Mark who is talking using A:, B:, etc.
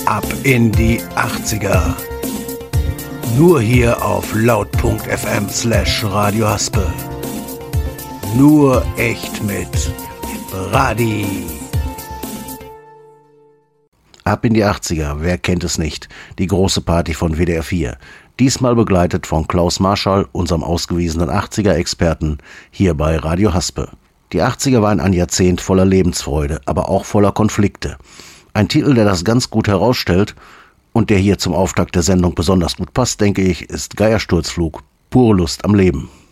A: Ab in die 80er. Nur hier auf laut.fm/Radio Haspe. Nur echt mit Brady. Ab in die 80er, wer kennt es nicht? Die große Party von WDR 4. Diesmal begleitet von Klaus Marschall, unserem ausgewiesenen 80er-Experten, hier bei Radio Haspe. Die 80er waren ein Jahrzehnt voller Lebensfreude, aber auch voller Konflikte. Ein Titel, der das ganz gut herausstellt und der hier zum Auftakt der Sendung besonders gut passt, denke ich, ist Geiersturzflug, pure Lust am Leben.